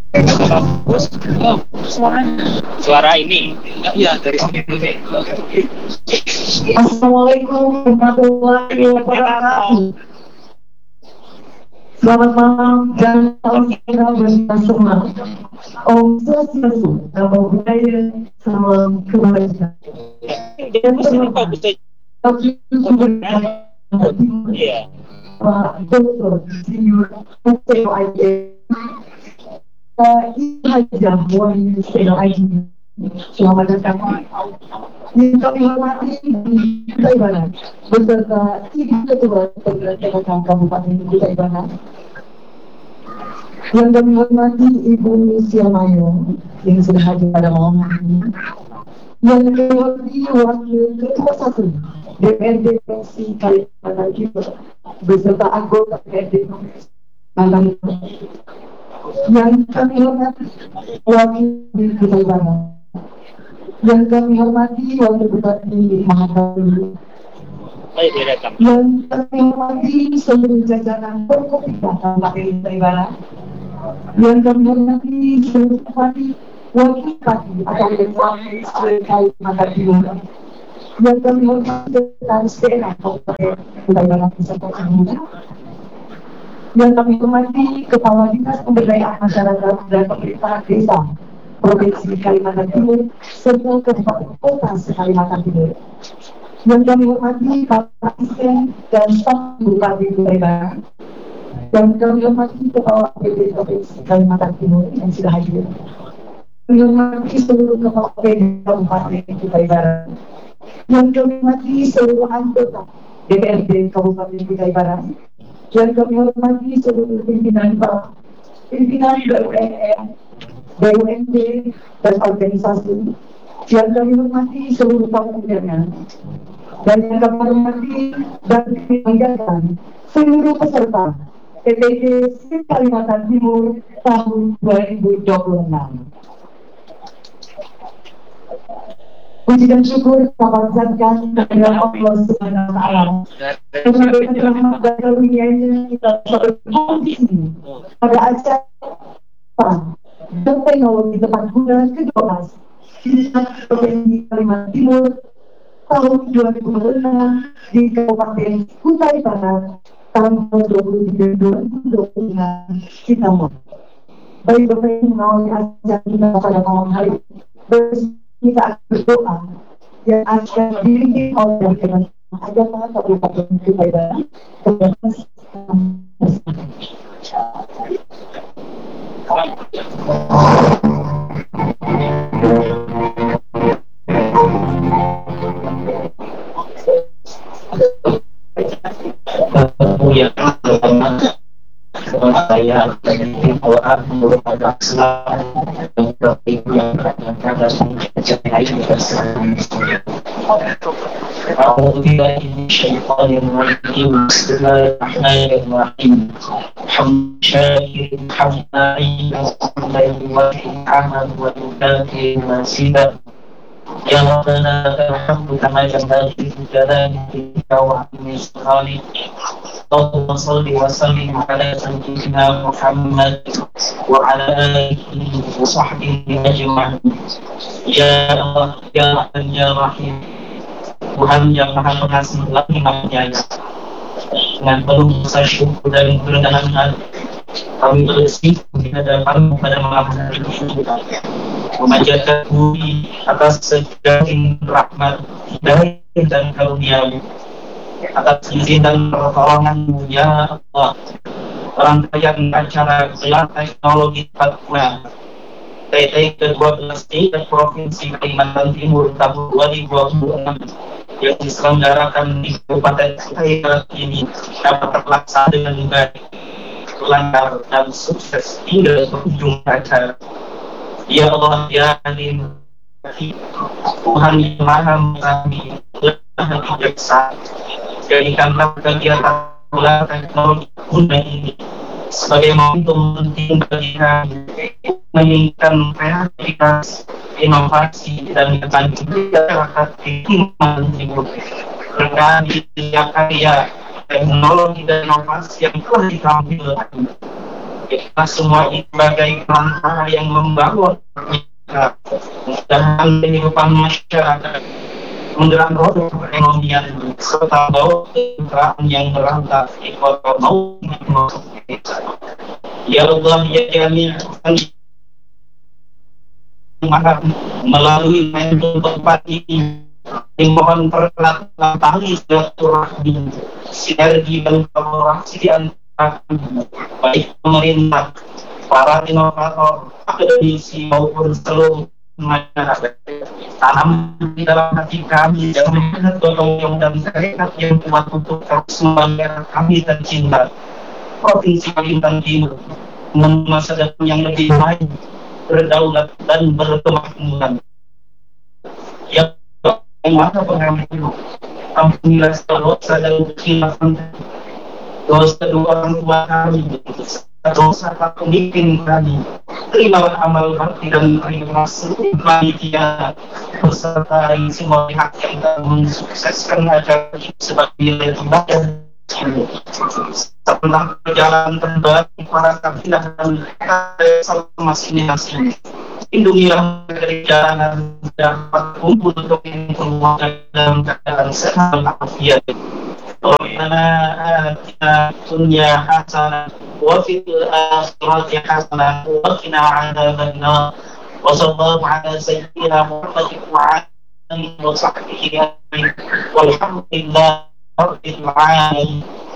Bagus. Oh, suara ini. Iya, dari sini dulu. Assalamualaikum warahmatullahi wabarakatuh. Selamat malam dan salam sejahtera bagi kita semua. Om Swastiastu, Namo Buddhaya, salam kebajikan. Dan Bagus. Iya. Pak Dr. Insinyur Mustafa Aidil, Hajah Wahyu Seno Aidil. Selamat datang. Yang kami hormati Kutai Barat beserta Ibu Ketua TKK Kabupaten Kutai Barat. Yang kami hormati Ibu Siamayo yang sudah hadir pada malam hari ini. Yang kami hormati Wakil Ketua 1 DPRD Provinsi Kalimantan Timur beserta anggota DPRD Provinsi Kalimantan Timur. Yang kami hormati Wakil Kutai Barat. Yang kami hormati Wakil Bupati Mahakam. Yang kami hormati seluruh jajaran Forkopimda Kabupaten Kutai Barat. Yang kami hormati seluruh bupati, wakil bupati atau wakil Kalimantan Timur. Yang kami hormati sekretaris daerah Kabupaten Kutai Barat beserta semuanya. Yang kami hormati Kepala Dinas Pemberdayaan Masyarakat dan Pemerintahan Desa Provinsi Kalimantan Timur serta Kabupaten Kota Kalimantan Timur. Yang kami hormati Pak Asisten dan staf Bupati Kutai Barat. Yang kami hormati Kepala PD Provinsi Kalimantan Timur yang sudah hadir. Kami hormati seluruh Kepala PD Kabupaten Kutai Barat. Yang kami hormati seluruh anggota DPRD Kabupaten Kutai Barat. Yang kami hormati seluruh pimpinan BUMN, BUMD dan organisasi. Yang kami hormati seluruh pengunjungnya. Dan yang kami hormati dan banggakan seluruh peserta PTG SIP Kalimantan Timur tahun 2026. Puji dan syukur kita panjatkan kepada Allah Subhanahu wa Ta'ala. Karena dengan rahmat dan karunia-Nya kita berada di sini pada acara dan teknologi tepat guna ke-12 di Provinsi Kalimantan Timur tahun 2026 di Kabupaten Kutai Barat tanggal 23 2026 kita mau. Baik Bapak Ibu mengawali acara kita pada malam hari kita akan berdoa yang akan dipimpin oleh dengan agama Kabupaten Kutai Barat. Yang pertama saya menjadi orang merupakan selalu yang yang berada di أعوذ بالله من الشيطان الرجيم بسم الله الرحمن الرحيم حمد شاكر حمد الله عمل ويكافئ ما سواه يا ربنا لك الحمد كما ينبغي لجلالك وعظيم سلطانك اللهم صل وسلم على سيدنا محمد وعلى آله وصحبه أجمعين يا الله يا رحمن يا رحيم Tuhan yang Maha Pengasih lagi Maha Penyayang. Dengan penuh rasa syukur dan kerendahan hati kami bersyukur di hadapan pada malam hari ini, memanjatkan puji atas segala rahmat, hidayah dan karunia-Mu, atas izin dan pertolongan-Mu ya Allah. Rangkaian acara gelar teknologi Papua PT ke-12 tingkat Provinsi Kalimantan Timur tahun 2026 yang diselenggarakan di Kabupaten Kutai Barat ini dapat terlaksana dengan baik, lancar dan sukses hingga penghujung acara. Ya Allah ya Alim, Tuhan yang Maha Mengetahui, Maha Bijaksana, jadikanlah kegiatan gelar teknologi guna ini sebagai momentum penting bagi kami meningkatkan kreativitas, inovasi dan kebangkitan masyarakat di Kalimantan Timur dengan karya teknologi dan inovasi yang telah ditampilkan Kita semua itu sebagai perantara yang membawa kita dalam kehidupan masyarakat, menggerak roda perekonomian serta bawa kemitraan yang berantak di kota maupun kita. Ya Allah ya Jami' melalui tempat ini dimohon perlakuan tali silaturahmi, sinergi dan kolaborasi di antara baik pemerintah, para inovator, akademisi maupun seluruh masyarakat. Tanam di dalam hati kami yang menjadi gotong dan tekad yang kuat untuk terus membanggakan kami dan cinta Provinsi Kalimantan Timur dengan masa depan yang lebih baik, berdaulat dan berkemakmuran. Ya mana pengamat itu, ampunilah segala dosa dan kesilapan dosa kedua orang tua kami, dosa para pemimpin kami. Terimalah amal bakti dan terima seluruh panitia beserta semua pihak yang telah mensukseskan acara ini sebagai ibadah. Setelah perjalanan terbaik para kafilah dan selama masing-masing, lindungilah perjalanan dapat kumpul untuk keluarga dalam keadaan sehat dan afiat. Rabbana atina dunya hasanah wa fil akhirati hasanah wa qina adzabannar. Wa sallallahu ala sayyidina Muhammadin wa alihi wa sahbihi ajma'in. Walhamdulillahi rabbil alamin.